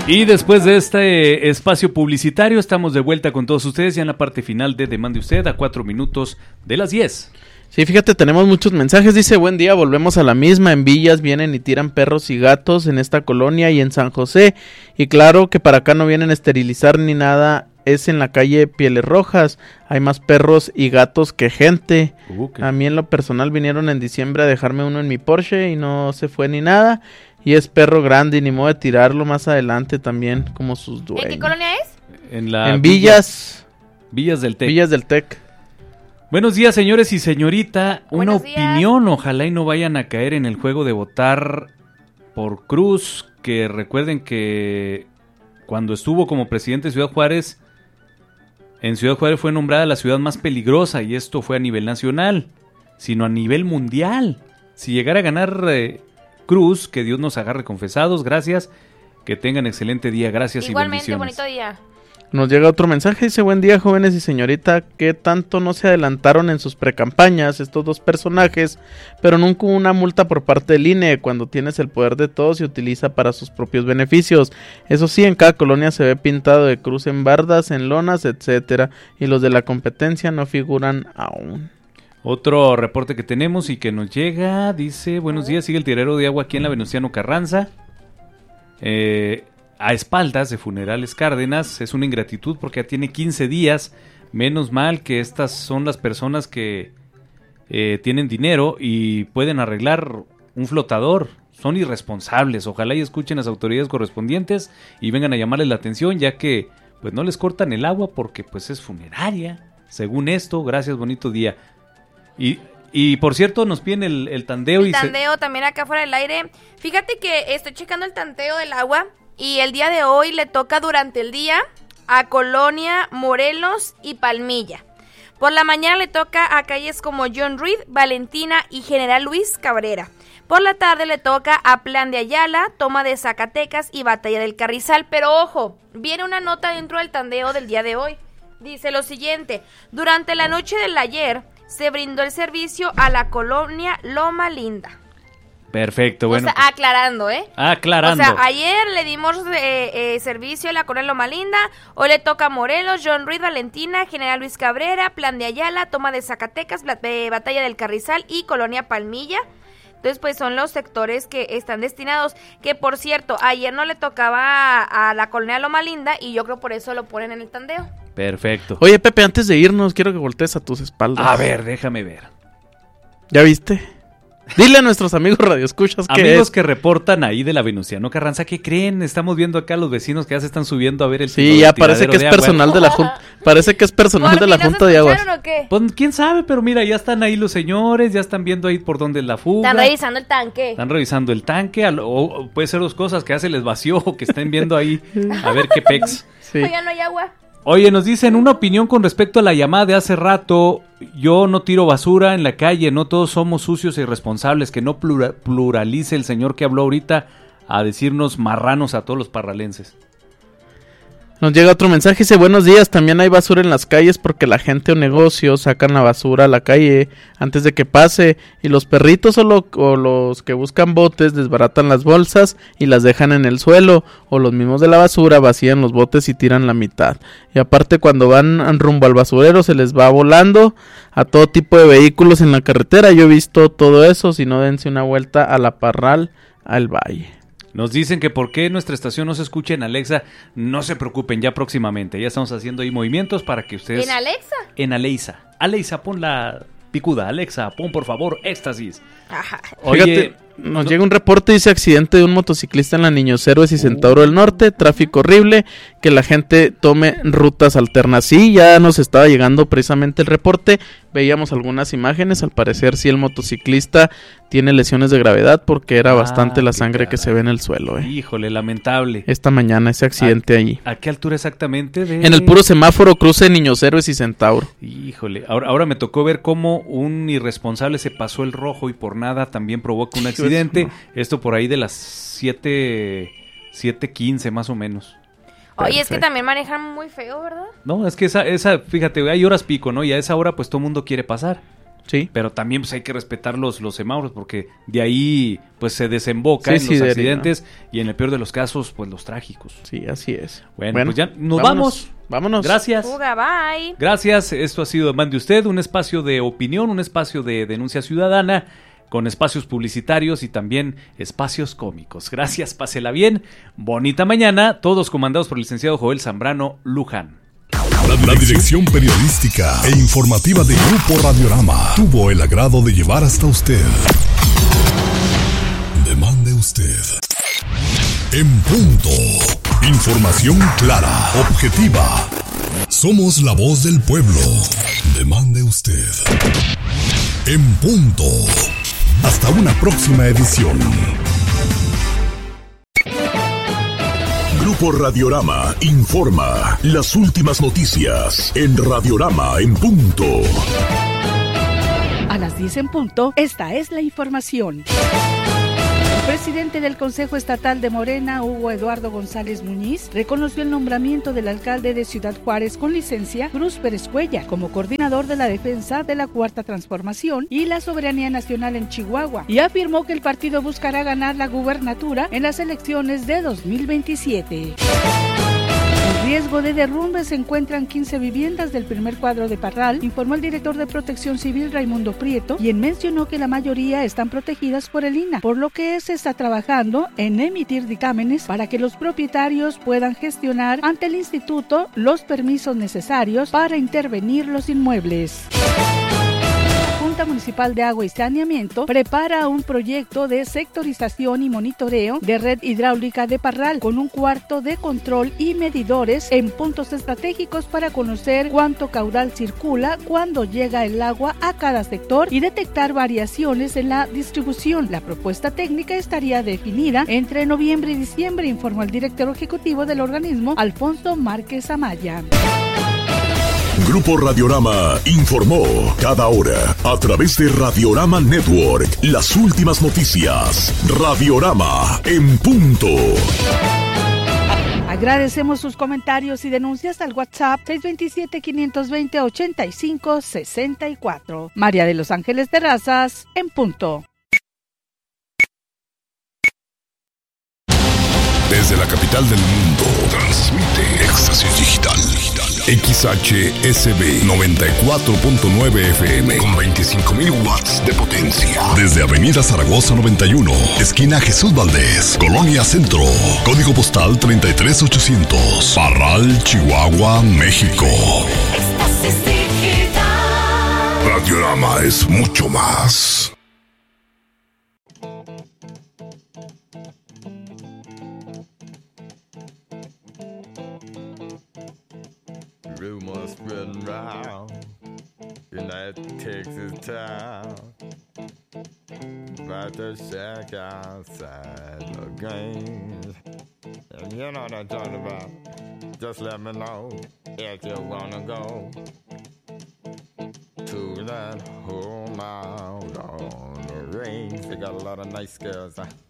Y después de este espacio publicitario, estamos de vuelta con todos ustedes ya en la parte final de Demande Usted a 4 minutos de las 10. Sí, fíjate, tenemos muchos mensajes. Dice, buen día, volvemos a la misma. En Villas vienen y tiran perros y gatos en esta colonia y en San José. Y claro que para acá no vienen a esterilizar ni nada. Es en la calle Pieles Rojas. Hay más perros y gatos que gente. A mí en lo personal vinieron en diciembre a dejarme uno en mi Porsche y no se fue ni nada. Y es perro grande y ni modo de tirarlo más adelante también como sus dueños. ¿En qué colonia es? En Villas. Villas del Tec. Villas del Tec. Buenos días, señores y señorita. Buenos Una opinión, ojalá y no vayan a caer en el juego de votar por Cruz, que recuerden que cuando estuvo como presidente de Ciudad Juárez, en Ciudad Juárez fue nombrada la ciudad más peligrosa, y esto fue a nivel nacional, sino a nivel mundial. Si llegara a ganar Cruz, que Dios nos agarre confesados, gracias, que tengan excelente día, gracias. Igualmente, y bendiciones. bonito día. Nos llega otro mensaje, dice, buen día jóvenes y señorita, ¿qué tanto no se adelantaron en sus precampañas estos dos personajes? Pero nunca hubo una multa por parte del INE, cuando tienes el poder de todos y utiliza para sus propios beneficios. Eso sí, en cada colonia se ve pintado de cruz en bardas, en lonas, etcétera, y los de la competencia no figuran aún. Otro reporte que tenemos y que nos llega, dice, buenos días, sigue el tirero de agua aquí en la Venustiano Carranza. A espaldas de Funerales Cárdenas, es una ingratitud porque ya tiene 15 días, menos mal que estas son las personas que tienen dinero y pueden arreglar un flotador, son irresponsables, ojalá y escuchen las autoridades correspondientes y vengan a llamarles la atención, ya que pues no les cortan el agua porque pues es funeraria, según esto, gracias, bonito día. Y por cierto, nos piden el tandeo. El tandeo también acá fuera del aire, fíjate que estoy checando el tanteo del agua. Y el día de hoy le toca durante el día a Colonia, Morelos y Palmilla. Por la mañana le toca a calles como John Reed, Valentina y General Luis Cabrera. Por la tarde le toca a Plan de Ayala, Toma de Zacatecas y Batalla del Carrizal. Pero ojo, viene una nota dentro del tandeo del día de hoy. Dice lo siguiente, durante la noche del ayer se brindó el servicio a la colonia Loma Linda. Perfecto, bueno. O sea, aclarando, Aclarando. O sea, ayer le dimos servicio a la colonia Loma Linda, hoy le toca a Morelos, John Reed, Valentina, General Luis Cabrera, Plan de Ayala, Toma de Zacatecas, Batalla del Carrizal y Colonia Palmilla. Entonces, pues son los sectores que están destinados. Que, por cierto, ayer no le tocaba a la colonia Loma Linda y yo creo por eso lo ponen en el tandeo. Perfecto. Oye, Pepe, antes de irnos, quiero que voltees a tus espaldas. A ver, déjame ver. ¿Ya viste? Dile a nuestros amigos radioescuchas que amigos que reportan ahí de la Venustiano Carranza, ¿qué creen? Estamos viendo acá a los vecinos que ya se están subiendo a ver el sí, ya parece que es personal de la junta. Parece que es personal de la Junta de Aguas. ¿O qué? Pues quién sabe, pero mira, ya están ahí los señores, ya están viendo ahí por dónde es la fuga. Están revisando el tanque. Están revisando el tanque, o puede ser dos cosas, que ya se les vació o que estén viendo ahí a ver qué pex. Sí. Oigan, no hay agua. Oye, nos dicen una opinión con respecto a la llamada de hace rato. Yo no tiro basura en la calle, no todos somos sucios e irresponsables. Que no pluralice el señor que habló ahorita a decirnos marranos a todos los parralenses. Nos llega otro mensaje, dice, buenos días, también hay basura en las calles porque la gente o negocios sacan la basura a la calle antes de que pase y los perritos o los que buscan botes desbaratan las bolsas y las dejan en el suelo o los mismos de la basura vacían los botes y tiran la mitad. Y aparte cuando van rumbo al basurero se les va volando a todo tipo de vehículos en la carretera. Yo he visto todo eso, si no dense una vuelta a La Parral, al Valle. Nos dicen que por qué nuestra estación no se escucha en Alexa. No se preocupen, ya próximamente. Ya estamos haciendo ahí movimientos para que ustedes... ¿En Alexa? En Alexa. Alexa, pon la picuda. Alexa, pon por favor éxtasis. Ajá. Oye, fíjate, nos llega un reporte, dice accidente de un motociclista en la Niños Héroes y Centauro del Norte, tráfico horrible, que la gente tome rutas alternas. Sí, ya nos estaba llegando precisamente el reporte, veíamos algunas imágenes, al parecer sí el motociclista tiene lesiones de gravedad porque era bastante la sangre que se ve en el suelo. Híjole, lamentable. Esta mañana ese accidente allí. ¿A qué altura exactamente? En el puro semáforo cruce Niños Héroes y Centauro. Híjole, ahora me tocó ver cómo un irresponsable se pasó el rojo y por nada también provoca un accidente. No. Esto por ahí de las 7:15 más o menos. Oye, perfecto. Es que también manejan muy feo, ¿verdad? No, es que esa, fíjate, hay horas pico, ¿no? Y a esa hora pues todo el mundo quiere pasar. Sí. Pero también pues hay que respetar los semáforos porque de ahí pues se desemboca en los deriva. accidentes y en el peor de los casos pues los trágicos. Sí, así es. Bueno, pues ya nos vamos. Vámonos. Gracias. Fuga, bye. Gracias. Esto ha sido Mande Usted, un espacio de opinión, un espacio de denuncia ciudadana con espacios publicitarios y también espacios cómicos. Gracias, pásela bien. Bonita mañana. Todos comandados por el licenciado Joel Zambrano Luján. La dirección periodística e informativa de Grupo Radiorama tuvo el agrado de llevar hasta usted. Demande usted. En punto. Información clara, objetiva. Somos la voz del pueblo. Demande usted. En punto. Hasta una próxima edición. Grupo Radiorama informa las últimas noticias en Radiorama en punto. A las 10 en punto, esta es la información. El presidente del Consejo Estatal de Morena, Hugo Eduardo González Muñiz, reconoció el nombramiento del alcalde de Ciudad Juárez con licencia, Cruz Pérez Cuellar, como coordinador de la defensa de la Cuarta Transformación y la soberanía nacional en Chihuahua, y afirmó que el partido buscará ganar la gubernatura en las elecciones de 2027. En riesgo de derrumbe se encuentran 15 viviendas del primer cuadro de Parral, informó el director de Protección Civil Raimundo Prieto, quien mencionó que la mayoría están protegidas por el INAH, por lo que se está trabajando en emitir dictámenes para que los propietarios puedan gestionar ante el instituto los permisos necesarios para intervenir los inmuebles. La Junta Municipal de Agua y Saneamiento prepara un proyecto de sectorización y monitoreo de red hidráulica de Parral con un cuarto de control y medidores en puntos estratégicos para conocer cuánto caudal circula cuando llega el agua a cada sector y detectar variaciones en la distribución. La propuesta técnica estaría definida entre noviembre y diciembre, informó el director ejecutivo del organismo, Alfonso Márquez Amaya. Grupo Radiorama informó cada hora a través de Radiorama Network las últimas noticias. Radiorama en punto. Agradecemos sus comentarios y denuncias al WhatsApp 627-520-8564. María de Los Ángeles Terrazas en punto. Desde la capital del mundo, transmite Éxtasis Digital. XHSB 94.9 FM con 25.000 watts de potencia. Desde Avenida Zaragoza 91, esquina Jesús Valdés, Colonia Centro. Código postal 33800. Parral, Chihuahua, México. Éxtasis Digital. Radiorama es mucho más. Rumors spreading round in that Texas town about the shack outside the game. And you know what I'm talking about. Just let me know if you wanna go to that home out on the range. They got a lot of nice girls.